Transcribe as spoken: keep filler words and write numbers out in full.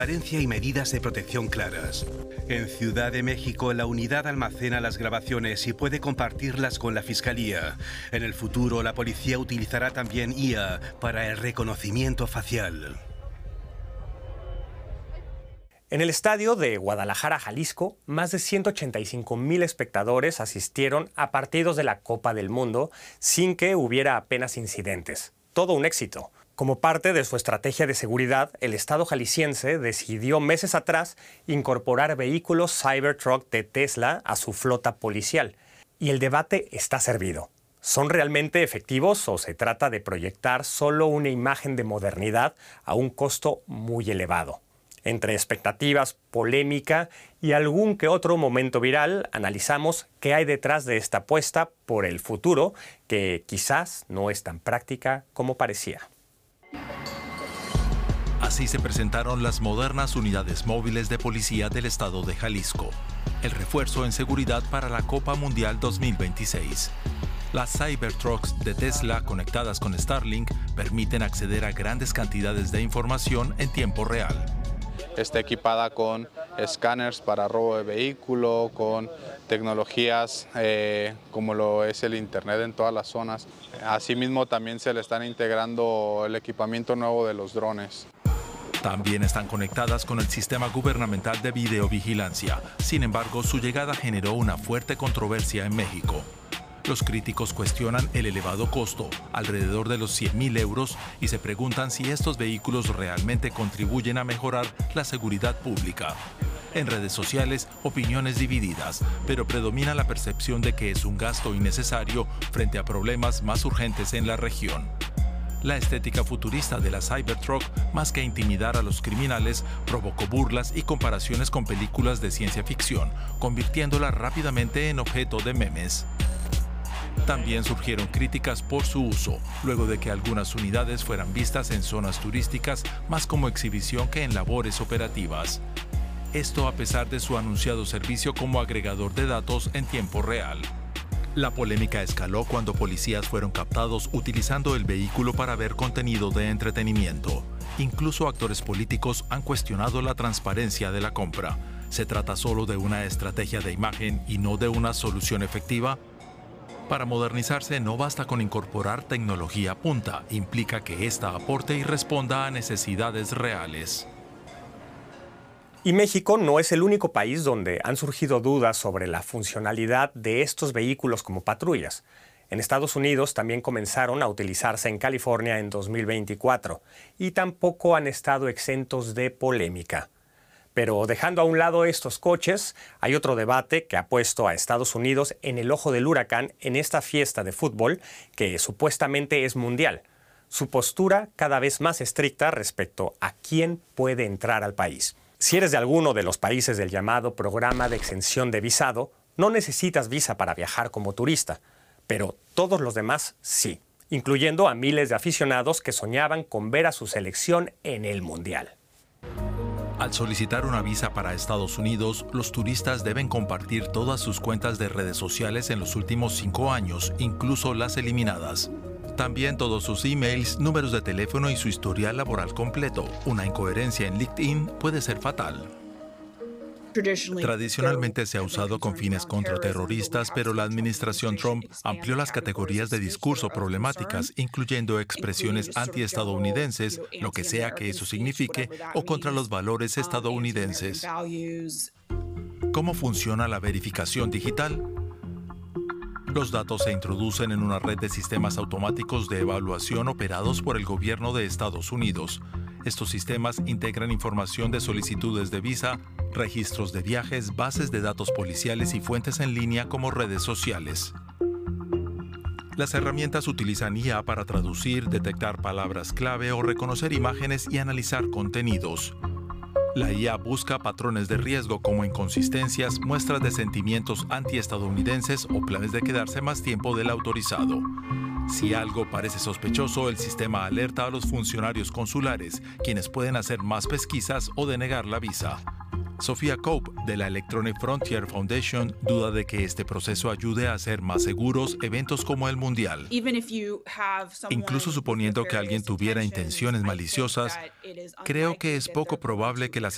Transparencia y medidas de protección claras. En Ciudad de México, la unidad almacena las grabaciones y puede compartirlas con la Fiscalía. En el futuro, la policía utilizará también I A para el reconocimiento facial. En el estadio de Guadalajara, Jalisco, más de ciento ochenta y cinco mil espectadores asistieron a partidos de la Copa del Mundo sin que hubiera apenas incidentes. Todo un éxito. Como parte de su estrategia de seguridad, el Estado jalisciense decidió meses atrás incorporar vehículos Cybertruck de Tesla a su flota policial. Y el debate está servido. ¿Son realmente efectivos o se trata de proyectar solo una imagen de modernidad a un costo muy elevado? Entre expectativas, polémica y algún que otro momento viral, analizamos qué hay detrás de esta apuesta por el futuro, que quizás no es tan práctica como parecía. Así se presentaron las modernas unidades móviles de policía del estado de Jalisco, el refuerzo en seguridad para la Copa Mundial dos mil veintiséis. Las Cybertrucks de Tesla conectadas con Starlink permiten acceder a grandes cantidades de información en tiempo real. Está equipada con escáneres para robo de vehículo, con tecnologías eh, como lo es el internet en todas las zonas. Asimismo, también se le están integrando el equipamiento nuevo de los drones. También están conectadas con el sistema gubernamental de videovigilancia. Sin embargo, su llegada generó una fuerte controversia en México. Los críticos cuestionan el elevado costo, alrededor de los cien mil euros, y se preguntan si estos vehículos realmente contribuyen a mejorar la seguridad pública. En redes sociales, opiniones divididas, pero predomina la percepción de que es un gasto innecesario frente a problemas más urgentes en la región. La estética futurista de la Cybertruck, más que intimidar a los criminales, provocó burlas y comparaciones con películas de ciencia ficción, convirtiéndola rápidamente en objeto de memes. También surgieron críticas por su uso, luego de que algunas unidades fueran vistas en zonas turísticas más como exhibición que en labores operativas. Esto a pesar de su anunciado servicio como agregador de datos en tiempo real. La polémica escaló cuando policías fueron captados utilizando el vehículo para ver contenido de entretenimiento. Incluso actores políticos han cuestionado la transparencia de la compra. ¿Se trata solo de una estrategia de imagen y no de una solución efectiva? Para modernizarse no basta con incorporar tecnología punta, implica que ésta aporte y responda a necesidades reales. Y México no es el único país donde han surgido dudas sobre la funcionalidad de estos vehículos como patrullas. En Estados Unidos también comenzaron a utilizarse en California en dos mil veinticuatro y tampoco han estado exentos de polémica. Pero dejando a un lado estos coches, hay otro debate que ha puesto a Estados Unidos en el ojo del huracán en esta fiesta de fútbol que supuestamente es mundial. Su postura cada vez más estricta respecto a quién puede entrar al país. Si eres de alguno de los países del llamado programa de exención de visado, no necesitas visa para viajar como turista, pero todos los demás sí, incluyendo a miles de aficionados que soñaban con ver a su selección en el Mundial. Al solicitar una visa para Estados Unidos, los turistas deben compartir todas sus cuentas de redes sociales en los últimos cinco años, incluso las eliminadas. También todos sus emails, números de teléfono y su historial laboral completo. Una incoherencia en LinkedIn puede ser fatal. Tradicionalmente se ha usado con fines contraterroristas, pero la administración Trump amplió las categorías de discurso problemáticas, incluyendo expresiones antiestadounidenses, lo que sea que eso signifique, o contra los valores estadounidenses. ¿Cómo funciona la verificación digital? Los datos se introducen en una red de sistemas automáticos de evaluación operados por el gobierno de Estados Unidos. Estos sistemas integran información de solicitudes de visa, registros de viajes, bases de datos policiales y fuentes en línea como redes sociales. Las herramientas utilizan I A para traducir, detectar palabras clave o reconocer imágenes y analizar contenidos. La I A busca patrones de riesgo como inconsistencias, muestras de sentimientos antiestadounidenses o planes de quedarse más tiempo del autorizado. Si algo parece sospechoso, el sistema alerta a los funcionarios consulares, quienes pueden hacer más pesquisas o denegar la visa. Sofía Cope, de la Electronic Frontier Foundation, duda de que este proceso ayude a hacer más seguros eventos como el Mundial. Incluso suponiendo que alguien tuviera intenciones maliciosas, creo que es poco probable que las